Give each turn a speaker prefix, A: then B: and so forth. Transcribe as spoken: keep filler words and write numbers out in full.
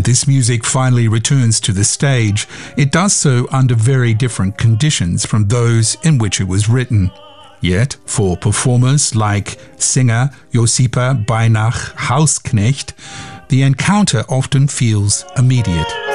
A: When this music finally returns to the stage, it does so under very different conditions from those in which it was written. Yet, for performers like singer Josipa Beinach-Hausknecht, the encounter often feels immediate.